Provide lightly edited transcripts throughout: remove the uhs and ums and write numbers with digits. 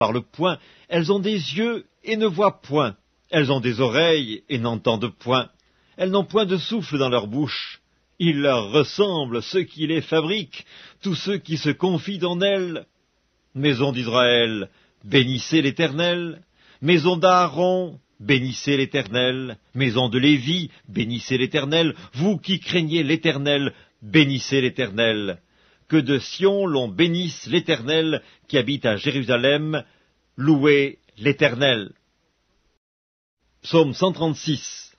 parlent point, elles ont des yeux et ne voient point, elles ont des oreilles et n'entendent point, elles n'ont point de souffle dans leur bouche. Il leur ressemble ceux qui les fabriquent, tous ceux qui se confient en elles. Maison d'Israël, bénissez l'Éternel. Maison d'Aaron, bénissez l'Éternel. Maison de Lévi, bénissez l'Éternel. Vous qui craignez l'Éternel, bénissez l'Éternel. Que de Sion l'on bénisse l'Éternel qui habite à Jérusalem. Louez l'Éternel. Psaume 136.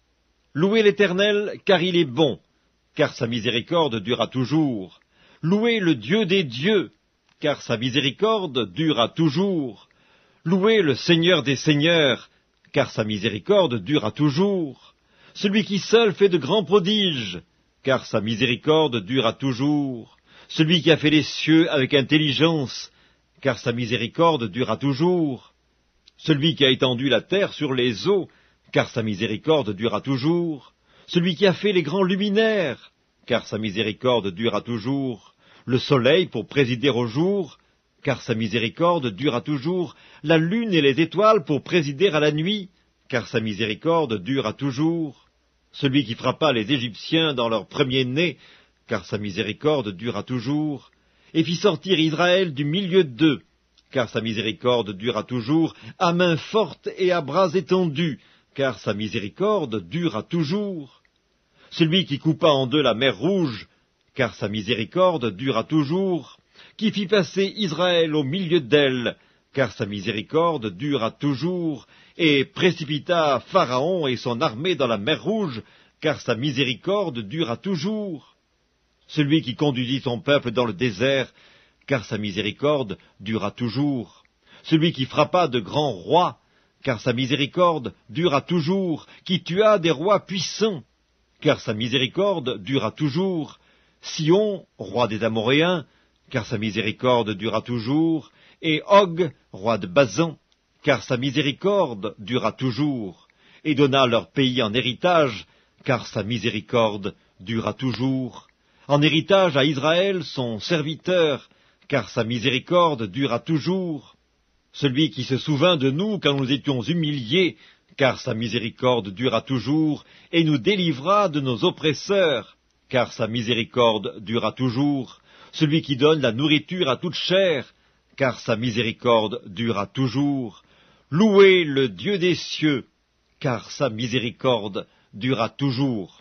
Louez l'Éternel, car il est bon, car sa miséricorde durera toujours. Louez le Dieu des dieux, car sa miséricorde durera toujours. Louez le Seigneur des seigneurs, car sa miséricorde durera toujours. Celui qui seul fait de grands prodiges, car sa miséricorde durera toujours. Celui qui a fait les cieux avec intelligence, car sa miséricorde durera toujours. Celui qui a étendu la terre sur les eaux, car sa miséricorde durera toujours. Celui qui a fait les grands luminaires, car sa miséricorde durera toujours. Le soleil pour présider au jour, car sa miséricorde durera toujours. La lune et les étoiles pour présider à la nuit, car sa miséricorde durera toujours. Celui qui frappa les Égyptiens dans leur premier-né, car sa miséricorde durera toujours, et fit sortir Israël du milieu d'eux, car sa miséricorde durera toujours, à main forte et à bras étendus, car sa miséricorde durera toujours. Celui qui coupa en deux la mer Rouge, car sa miséricorde durera toujours, qui fit passer Israël au milieu d'elle, car sa miséricorde durera toujours, et précipita Pharaon et son armée dans la mer Rouge, car sa miséricorde durera toujours. Celui qui conduisit son peuple dans le désert, car sa miséricorde durera toujours. Celui qui frappa de grands rois, car sa miséricorde durera toujours, qui tua des rois puissants, car sa miséricorde durera toujours. Sion, roi des Amoréens, car sa miséricorde durera toujours, et Og, roi de Basan, car sa miséricorde durera toujours, et donna leur pays en héritage, car sa miséricorde durera toujours. En héritage à Israël son serviteur, car sa miséricorde durera toujours. Celui qui se souvint de nous quand nous étions humiliés, car sa miséricorde durera toujours, et nous délivra de nos oppresseurs, car sa miséricorde durera toujours. Celui qui donne la nourriture à toute chair, car sa miséricorde durera toujours. Louez le Dieu des cieux, car sa miséricorde durera toujours.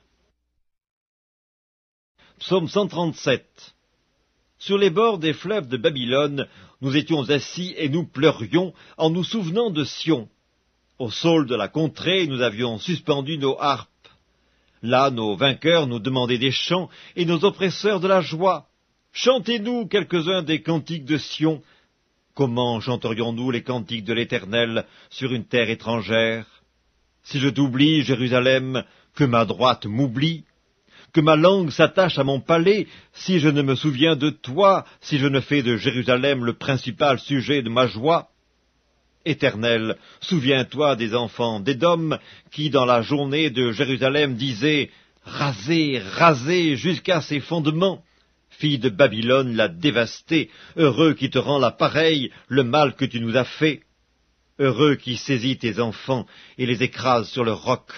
Psaume 137. Sur les bords des fleuves de Babylone, nous étions assis et nous pleurions en nous souvenant de Sion. Au saule de la contrée, nous avions suspendu nos harpes. Là, nos vainqueurs nous demandaient des chants et nos oppresseurs de la joie. Chantez-nous quelques-uns des cantiques de Sion. Comment chanterions-nous les cantiques de l'Éternel sur une terre étrangère? Si je t'oublie, Jérusalem, que ma droite m'oublie, que ma langue s'attache à mon palais, si je ne me souviens de toi, si je ne fais de Jérusalem le principal sujet de ma joie. Éternel, souviens-toi des enfants d'Édom, qui dans la journée de Jérusalem disaient « Rasez, rasez jusqu'à ses fondements ». Fille de Babylone l'a dévastée, heureux qui te rend la pareille, le mal que tu nous as fait. Heureux qui saisit tes enfants et les écrase sur le roc.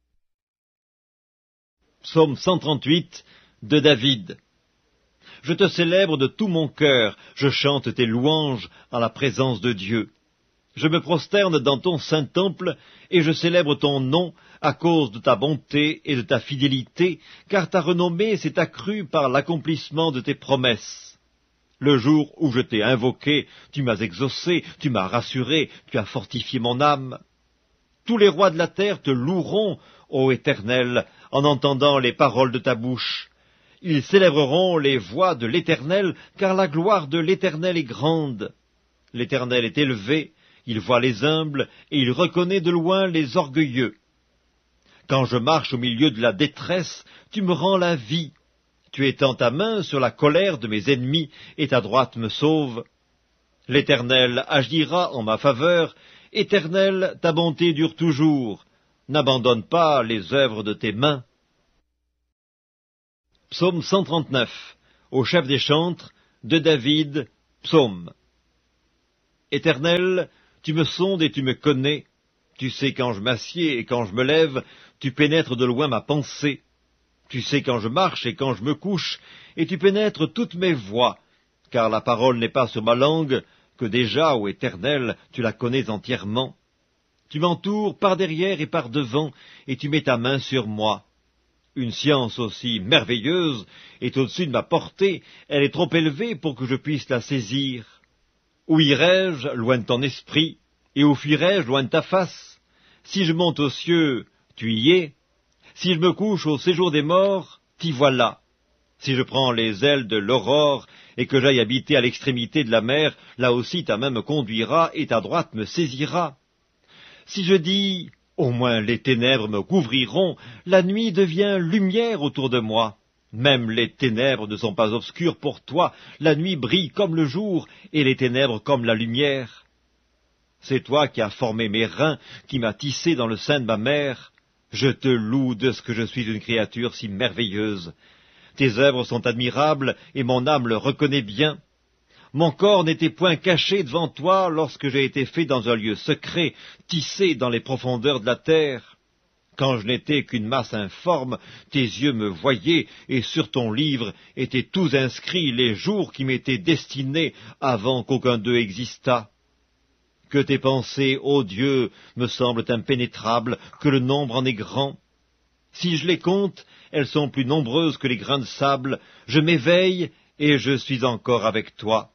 Psaume 138 de David. Je te célèbre de tout mon cœur, je chante tes louanges en la présence de Dieu. Je me prosterne dans ton saint temple, et je célèbre ton nom à cause de ta bonté et de ta fidélité, car ta renommée s'est accrue par l'accomplissement de tes promesses. Le jour où je t'ai invoqué, tu m'as exaucé, tu m'as rassuré, tu as fortifié mon âme. Tous les rois de la terre te loueront, ô Éternel, en entendant les paroles de ta bouche. Ils célébreront les voies de l'Éternel, car la gloire de l'Éternel est grande. L'Éternel est élevé, il voit les humbles, et il reconnaît de loin les orgueilleux. Quand je marche au milieu de la détresse, tu me rends la vie. Tu étends ta main sur la colère de mes ennemis, et ta droite me sauve. L'Éternel agira en ma faveur. Éternel, ta bonté dure toujours. N'abandonne pas les œuvres de tes mains. Psaume 139. Au chef des chantres, de David, psaume. Éternel, tu me sondes et tu me connais. Tu sais quand je m'assieds et quand je me lève, tu pénètres de loin ma pensée. Tu sais quand je marche et quand je me couche, et tu pénètres toutes mes voies, car la parole n'est pas sur ma langue, que déjà, ô Éternel, tu la connais entièrement. Tu m'entoures par derrière et par devant, et tu mets ta main sur moi. Une science aussi merveilleuse est au-dessus de ma portée, elle est trop élevée pour que je puisse la saisir. Où irai-je loin de ton esprit, et où fuirai-je loin de ta face? Si je monte aux cieux, tu y es. Si je me couche au séjour des morts, t'y voilà. Si je prends les ailes de l'aurore, et que j'aille habiter à l'extrémité de la mer, là aussi ta main me conduira, et ta droite me saisira. Si je dis, au moins les ténèbres me couvriront, la nuit devient lumière autour de moi. Même les ténèbres ne sont pas obscures pour toi, la nuit brille comme le jour, et les ténèbres comme la lumière. C'est toi qui as formé mes reins, qui m'as tissé dans le sein de ma mère. Je te loue de ce que je suis une créature si merveilleuse. Tes œuvres sont admirables, et mon âme le reconnaît bien. Mon corps n'était point caché devant toi lorsque j'ai été fait dans un lieu secret, tissé dans les profondeurs de la terre. Quand je n'étais qu'une masse informe, tes yeux me voyaient, et sur ton livre étaient tous inscrits les jours qui m'étaient destinés avant qu'aucun d'eux existât. Que tes pensées, ô Dieu, me semblent impénétrables, que le nombre en est grand. Si je les compte, elles sont plus nombreuses que les grains de sable. Je m'éveille, et je suis encore avec toi.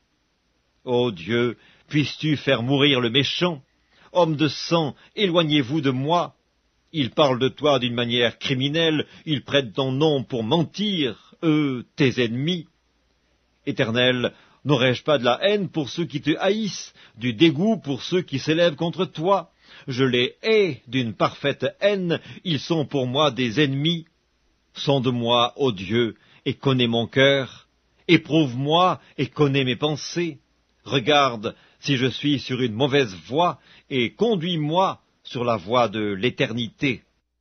Ô Dieu, puisses-tu faire mourir le méchant? Homme de sang, éloignez-vous de moi. Ils parlent de toi d'une manière criminelle, ils prêtent ton nom pour mentir, eux, tes ennemis. Éternel, n'aurais-je pas de la haine pour ceux qui te haïssent, du dégoût pour ceux qui s'élèvent contre toi? Je les hais d'une parfaite haine, ils sont pour moi des ennemis. Sonde-moi, ô Dieu, et connais mon cœur. Éprouve-moi et connais mes pensées. Regarde si je suis sur une mauvaise voie, et conduis-moi sur la voie de l'éternité.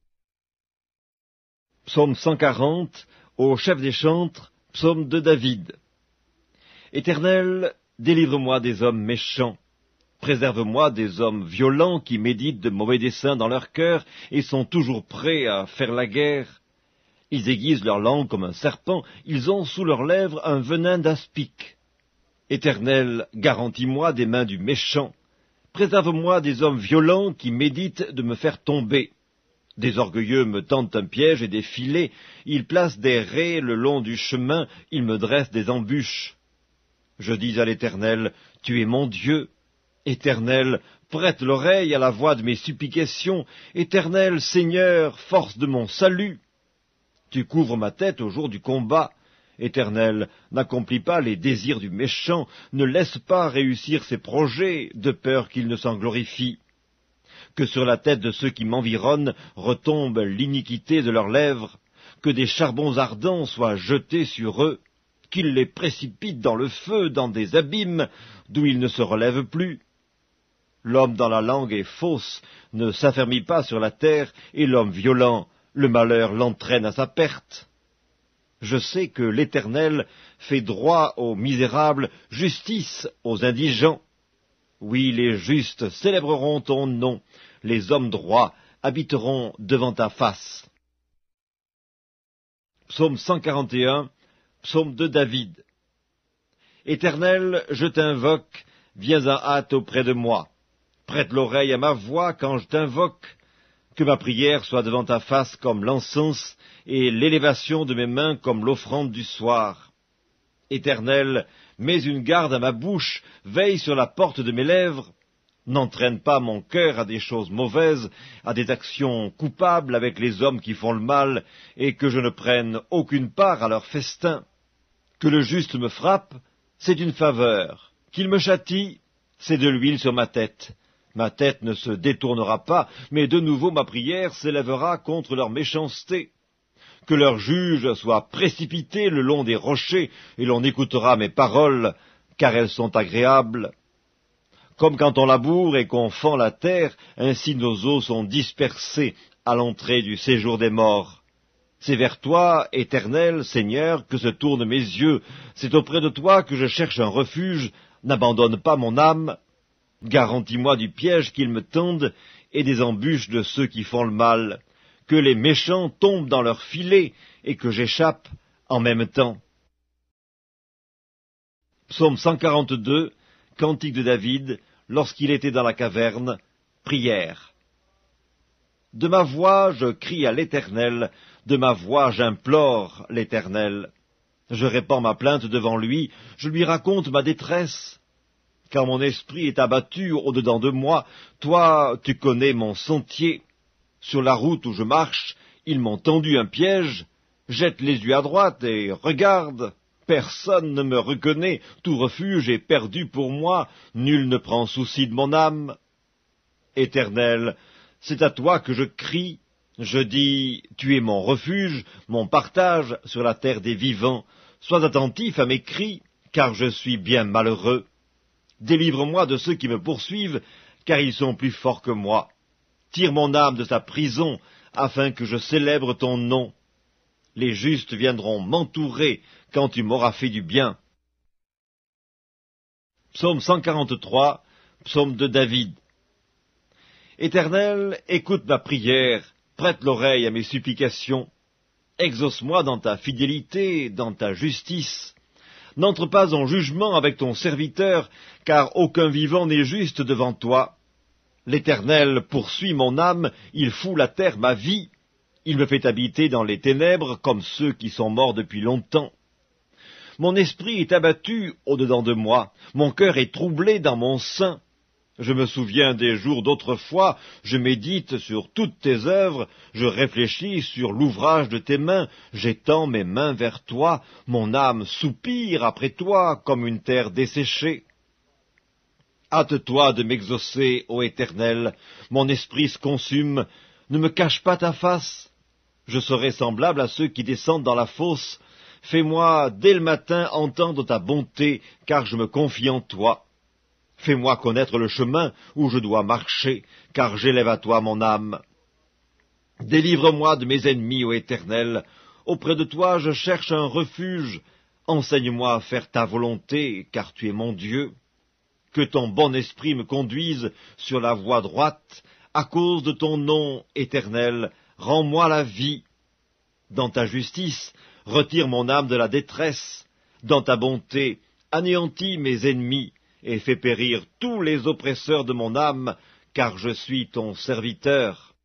Psaume 140, au chef des chantres, psaume de David. Éternel, délivre-moi des hommes méchants. Préserve-moi des hommes violents qui méditent de mauvais desseins dans leur cœur et sont toujours prêts à faire la guerre. Ils aiguisent leur langue comme un serpent, ils ont sous leurs lèvres un venin d'aspic. Éternel, garantis-moi des mains du méchant. Préserve-moi des hommes violents qui méditent de me faire tomber. Des orgueilleux me tendent un piège et des filets, ils placent des raies le long du chemin, ils me dressent des embûches. Je dis à l'Éternel, tu es mon Dieu. Éternel, prête l'oreille à la voix de mes supplications. Éternel, Seigneur, force de mon salut. Tu couvres ma tête au jour du combat. Éternel, n'accomplis pas les désirs du méchant, ne laisse pas réussir ses projets, de peur qu'il ne s'en glorifie. Que sur la tête de ceux qui m'environnent retombe l'iniquité de leurs lèvres, que des charbons ardents soient jetés sur eux, qu'ils les précipitent dans le feu, dans des abîmes, d'où ils ne se relèvent plus. L'homme dont la langue est fausse ne s'affermit pas sur la terre, et l'homme violent, le malheur l'entraîne à sa perte. Je sais que l'Éternel fait droit aux misérables, justice aux indigents. Oui, les justes célébreront ton nom, les hommes droits habiteront devant ta face. Psaume 141, psaume de David. Éternel, je t'invoque, viens en hâte auprès de moi. Prête l'oreille à ma voix quand je t'invoque. Que ma prière soit devant ta face comme l'encens, et l'élévation de mes mains comme l'offrande du soir. Éternel, mets une garde à ma bouche, veille sur la porte de mes lèvres. N'entraîne pas mon cœur à des choses mauvaises, à des actions coupables avec les hommes qui font le mal, et que je ne prenne aucune part à leur festin. Que le juste me frappe, c'est une faveur. Qu'il me châtie, c'est de l'huile sur ma tête. Ma tête ne se détournera pas, mais de nouveau ma prière s'élèvera contre leur méchanceté. Que leur juge soit précipité le long des rochers, et l'on écoutera mes paroles, car elles sont agréables. Comme quand on laboure et qu'on fend la terre, ainsi nos os sont dispersés à l'entrée du séjour des morts. C'est vers toi, Éternel, Seigneur, que se tournent mes yeux, c'est auprès de toi que je cherche un refuge, N'abandonne pas mon âme, garantis-moi du piège qu'ils me tendent et des embûches de ceux qui font le mal, que les méchants tombent dans leur filet et que j'échappe en même temps. Psaume 142, cantique de David, lorsqu'il était dans la caverne, prière. De ma voix je crie à l'Éternel, de ma voix j'implore l'Éternel. Je répands ma plainte devant lui, je lui raconte ma détresse. Car mon esprit est abattu au-dedans de moi, toi, tu connais mon sentier. Sur la route où je marche, ils m'ont tendu un piège. Jette les yeux à droite et regarde. Personne ne me reconnaît, tout refuge est perdu pour moi, nul ne prend souci de mon âme. Éternel, c'est à toi que je crie. Je dis, tu es mon refuge, mon partage sur la terre des vivants. Sois attentif à mes cris, car je suis bien malheureux. Délivre-moi de ceux qui me poursuivent, car ils sont plus forts que moi. Tire mon âme de sa prison, afin que je célèbre ton nom. Les justes viendront m'entourer quand tu m'auras fait du bien. Psaume 143, psaume de David. Éternel, écoute ma prière, prête l'oreille à mes supplications. Exauce-moi dans ta fidélité, dans ta justice. N'entre pas en jugement avec ton serviteur, car aucun vivant n'est juste devant toi. L'Éternel poursuit mon âme, il fout la terre ma vie. Il me fait habiter dans les ténèbres comme ceux qui sont morts depuis longtemps. Mon esprit est abattu au-dedans de moi, mon cœur est troublé dans mon sein. Je me souviens des jours d'autrefois, je médite sur toutes tes œuvres, je réfléchis sur l'ouvrage de tes mains, j'étends mes mains vers toi, mon âme soupire après toi comme une terre desséchée. Hâte-toi de m'exaucer, ô Éternel, mon esprit se consume, ne me cache pas ta face. Je serai semblable à ceux qui descendent dans la fosse. Fais-moi dès le matin entendre ta bonté, car je me confie en toi. Fais-moi connaître le chemin où je dois marcher, car j'élève à toi mon âme. Délivre-moi de mes ennemis, ô Éternel. Auprès de toi je cherche un refuge. Enseigne-moi à faire ta volonté, car tu es mon Dieu. Que ton bon esprit me conduise sur la voie droite. À cause de ton nom, Éternel, rends-moi la vie. Dans ta justice, retire mon âme de la détresse. Dans ta bonté, anéantis mes ennemis, et fais périr tous les oppresseurs de mon âme, car je suis ton serviteur.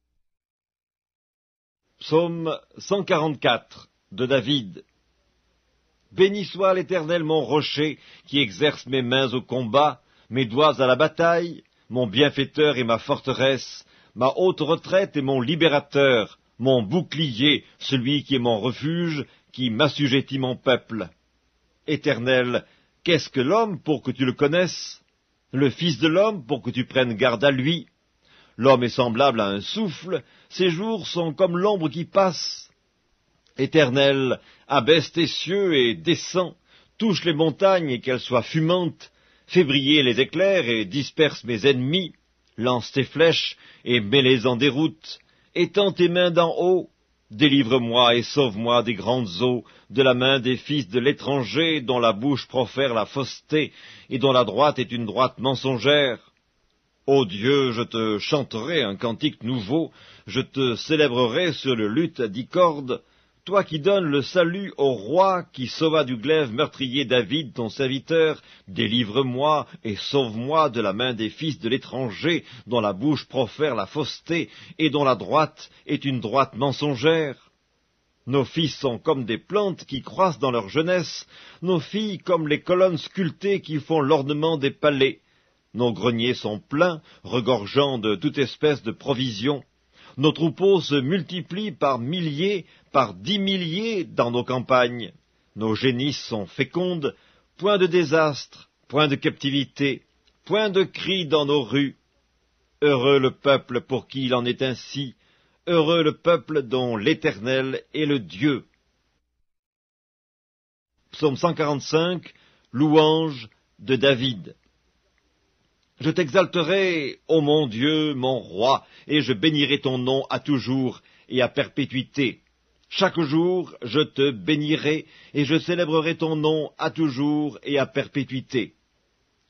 Psaume 144 de David. Béni soit l'Éternel mon rocher, qui exerce mes mains au combat, mes doigts à la bataille, mon bienfaiteur et ma forteresse, ma haute retraite et mon libérateur, mon bouclier, celui qui est mon refuge, qui m'assujettit mon peuple. Éternel, qu'est-ce que l'homme pour que tu le connaisses? Le Fils de l'homme pour que tu prennes garde à lui? L'homme est semblable à un souffle, ses jours sont comme l'ombre qui passe. Éternel, abaisse tes cieux et descends, touche les montagnes et qu'elles soient fumantes, fais briller les éclairs et disperse mes ennemis, lance tes flèches et mets-les en déroute, étends tes mains d'en haut, délivre-moi et sauve-moi des grandes eaux, de la main des fils de l'étranger, dont la bouche profère la fausseté, et dont la droite est une droite mensongère. Ô Dieu, je te chanterai un cantique nouveau, je te célébrerai sur le luth à 10 cordes, toi qui donnes le salut au roi, qui sauva du glaive meurtrier David, ton serviteur, délivre-moi et sauve-moi de la main des fils de l'étranger, dont la bouche profère la fausseté, et dont la droite est une droite mensongère. Nos fils sont comme des plantes qui croissent dans leur jeunesse, nos filles comme les colonnes sculptées qui font l'ornement des palais. Nos greniers sont pleins, regorgeant de toute espèce de provisions. Nos troupeaux se multiplient par milliers, par 10 milliers dans nos campagnes. Nos génisses sont fécondes, point de désastre, point de captivité, point de cris dans nos rues. Heureux le peuple pour qui il en est ainsi, heureux le peuple dont l'Éternel est le Dieu. Psaume 145, louange de David. Je t'exalterai, ô mon Dieu, mon roi, et je bénirai ton nom à toujours et à perpétuité. Chaque jour, je te bénirai, et je célébrerai ton nom à toujours et à perpétuité.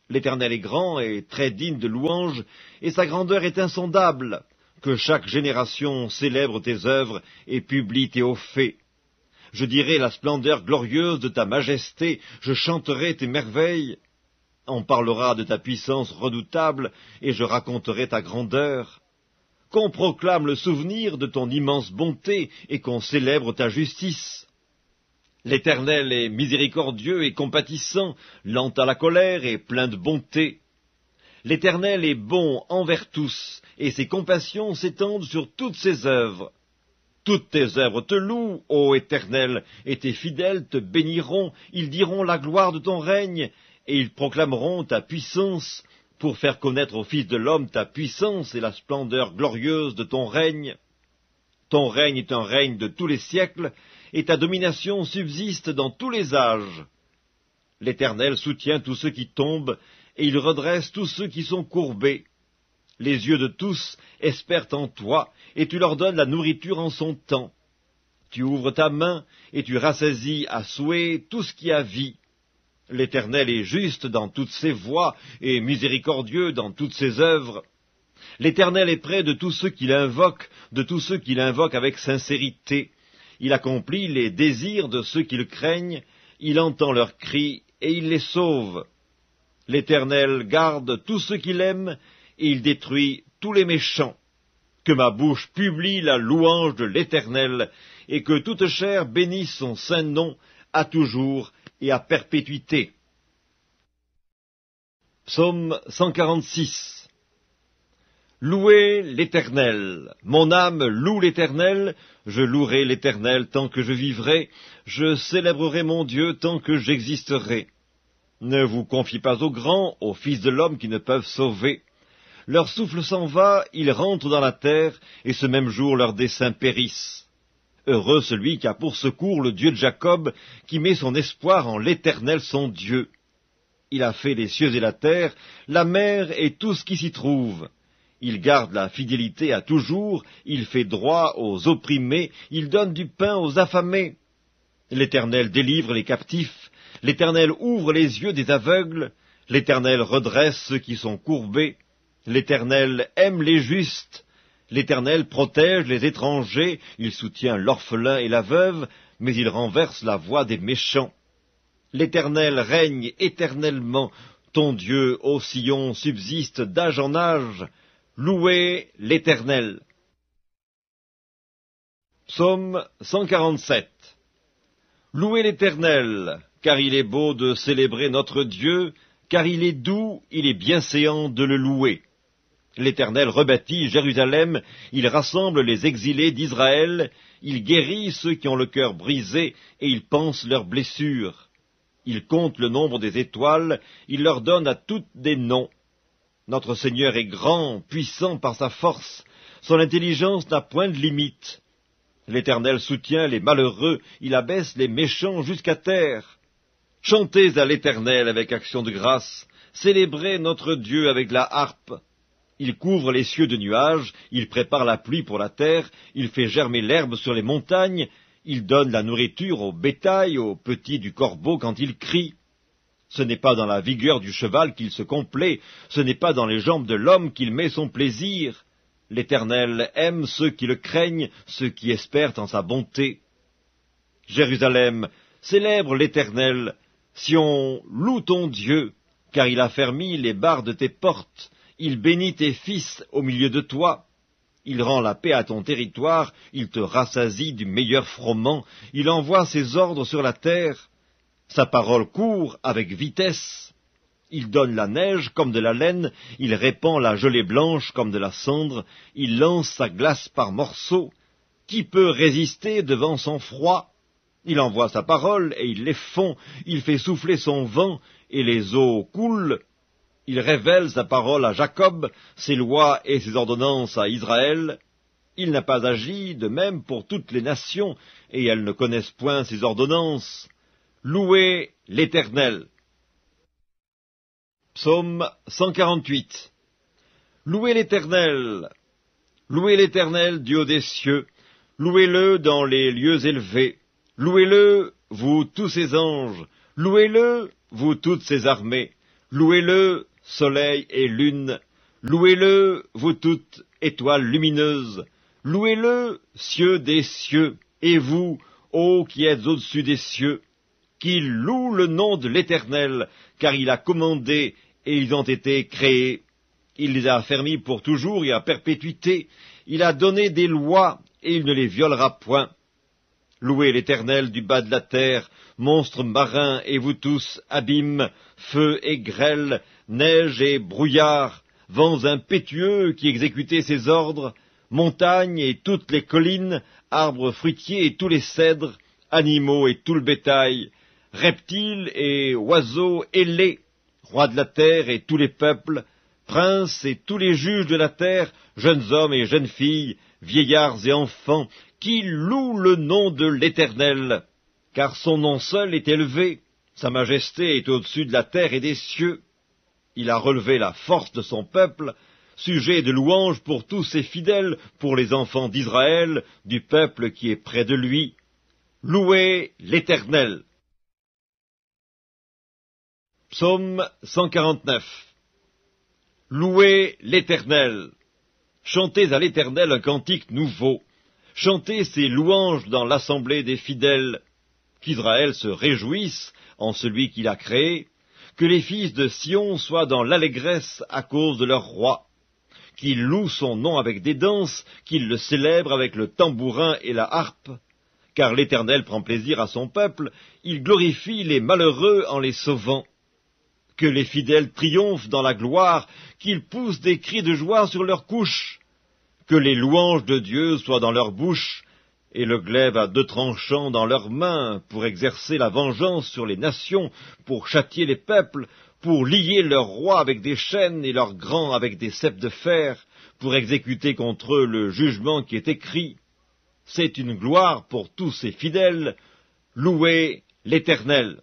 L'Éternel est grand et très digne de louange, et sa grandeur est insondable. Que chaque génération célèbre tes œuvres et publie tes hauts faits. Je dirai la splendeur glorieuse de ta majesté, je chanterai tes merveilles. On parlera de ta puissance redoutable, et je raconterai ta grandeur. Qu'on proclame le souvenir de ton immense bonté, et qu'on célèbre ta justice. L'Éternel est miséricordieux et compatissant, lent à la colère et plein de bonté. L'Éternel est bon envers tous, et ses compassions s'étendent sur toutes ses œuvres. Toutes tes œuvres te louent, ô Éternel, et tes fidèles te béniront, ils diront la gloire de ton règne, et ils proclameront ta puissance, pour faire connaître au Fils de l'homme ta puissance et la splendeur glorieuse de ton règne. Ton règne est un règne de tous les siècles, et ta domination subsiste dans tous les âges. L'Éternel soutient tous ceux qui tombent, et il redresse tous ceux qui sont courbés. Les yeux de tous espèrent en toi, et tu leur donnes la nourriture en son temps. Tu ouvres ta main, et tu rassasies à souhait tout ce qui a vie. L'Éternel est juste dans toutes ses voies, et miséricordieux dans toutes ses œuvres. L'Éternel est près de tous ceux qui l'invoquent, avec sincérité. Il accomplit les désirs de ceux qui le craignent, il entend leurs cris, et il les sauve. L'Éternel garde tous ceux qui l'aiment, et il détruit tous les méchants. Que ma bouche publie la louange de l'Éternel, et que toute chair bénisse son saint nom, à toujours et à perpétuité. Psaume 146. Louez l'Éternel. Mon âme loue l'Éternel, je louerai l'Éternel tant que je vivrai, je célébrerai mon Dieu tant que j'existerai. Ne vous confiez pas aux grands, aux fils de l'homme qui ne peuvent sauver. Leur souffle s'en va, ils rentrent dans la terre, et ce même jour leurs desseins périssent. Heureux celui qui a pour secours le Dieu de Jacob, qui met son espoir en l'Éternel son Dieu. Il a fait les cieux et la terre, la mer et tout ce qui s'y trouve. Il garde la fidélité à toujours, il fait droit aux opprimés, il donne du pain aux affamés. L'Éternel délivre les captifs, l'Éternel ouvre les yeux des aveugles, l'Éternel redresse ceux qui sont courbés, l'Éternel aime les justes, l'Éternel protège les étrangers, il soutient l'orphelin et la veuve, mais il renverse la voie des méchants. L'Éternel règne éternellement, ton Dieu, ô Sion, subsiste d'âge en âge. Louez l'Éternel. Psaume 147. Louez l'Éternel, car il est beau de célébrer notre Dieu, car il est doux, il est bienséant de le louer. L'Éternel rebâtit Jérusalem, il rassemble les exilés d'Israël, il guérit ceux qui ont le cœur brisé, et il panse leurs blessures. Il compte le nombre des étoiles, il leur donne à toutes des noms. Notre Seigneur est grand, puissant par sa force, son intelligence n'a point de limite. L'Éternel soutient les malheureux, il abaisse les méchants jusqu'à terre. Chantez à l'Éternel avec action de grâce, célébrez notre Dieu avec la harpe. Il couvre les cieux de nuages, il prépare la pluie pour la terre, il fait germer l'herbe sur les montagnes, il donne la nourriture au bétail, aux petits du corbeau quand il crie. Ce n'est pas dans la vigueur du cheval qu'il se complaît, ce n'est pas dans les jambes de l'homme qu'il met son plaisir. L'Éternel aime ceux qui le craignent, ceux qui espèrent en sa bonté. Jérusalem, célèbre l'Éternel, Sion, loue ton Dieu, car il a fermi les barres de tes portes, il bénit tes fils au milieu de toi. Il rend la paix à ton territoire, il te rassasie du meilleur froment, il envoie ses ordres sur la terre. Sa parole court avec vitesse. Il donne la neige comme de la laine, il répand la gelée blanche comme de la cendre, il lance sa glace par morceaux. Qui peut résister devant son froid? Il envoie sa parole et il les fond, il fait souffler son vent et les eaux coulent. Il révèle sa parole à Jacob, ses lois et ses ordonnances à Israël. Il n'a pas agi de même pour toutes les nations, et elles ne connaissent point ses ordonnances. Louez l'Éternel. Psaume 148. Louez l'Éternel. Louez l'Éternel, Dieu des cieux. Louez-le dans les lieux élevés. Louez-le, vous tous ses anges. Louez-le, vous toutes ses armées. Louez-le, soleil et lune. Louez-le, vous toutes, étoiles lumineuses. Louez-le, cieux des cieux, et vous, ô qui êtes au-dessus des cieux. Qu'il loue le nom de l'Éternel, car il a commandé, et ils ont été créés. Il les a affermis pour toujours et à perpétuité. Il a donné des lois, et il ne les violera point. Louez l'Éternel du bas de la terre, monstres marins, et vous tous, abîmes, feu et grêle, neige et brouillard, vents impétueux qui exécutez ses ordres, montagnes et toutes les collines, arbres fruitiers et tous les cèdres, animaux et tout le bétail, reptiles et oiseaux ailés, rois de la terre et tous les peuples, princes et tous les juges de la terre, jeunes hommes et jeunes filles, vieillards et enfants, qui louent le nom de l'Éternel, car son nom seul est élevé, sa majesté est au-dessus de la terre et des cieux. Il a relevé la force de son peuple, sujet de louange pour tous ses fidèles, pour les enfants d'Israël, du peuple qui est près de lui. Louez l'Éternel. Psaume 149. Louez l'Éternel. Chantez à l'Éternel un cantique nouveau. Chantez ses louanges dans l'assemblée des fidèles. Qu'Israël se réjouisse en celui qu'il a créé. Que les fils de Sion soient dans l'allégresse à cause de leur roi. Qu'ils louent son nom avec des danses, qu'ils le célèbrent avec le tambourin et la harpe. Car l'Éternel prend plaisir à son peuple, il glorifie les malheureux en les sauvant. Que les fidèles triomphent dans la gloire, qu'ils poussent des cris de joie sur leurs couches. Que les louanges de Dieu soient dans leur bouche, et le glaive à deux tranchants dans leurs mains, pour exercer la vengeance sur les nations, pour châtier les peuples, pour lier leurs rois avec des chaînes et leurs grands avec des ceps de fer, pour exécuter contre eux le jugement qui est écrit. C'est une gloire pour tous ces fidèles. Louez l'Éternel.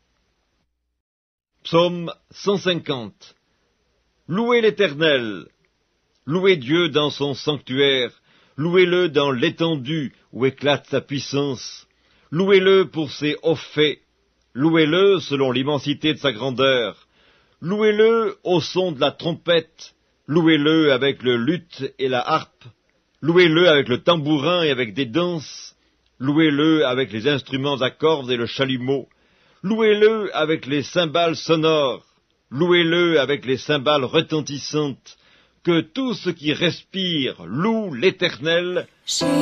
Psaume 150. Louez l'Éternel. Louez Dieu dans son sanctuaire, louez-le dans l'étendue où éclate sa puissance, louez-le pour ses hauts faits, louez-le selon l'immensité de sa grandeur, louez-le au son de la trompette, louez-le avec le luth et la harpe, louez-le avec le tambourin et avec des danses, louez-le avec les instruments à cordes et le chalumeau, louez-le avec les cymbales sonores, louez-le avec les cymbales retentissantes. Que tout ce qui respire loue l'Éternel.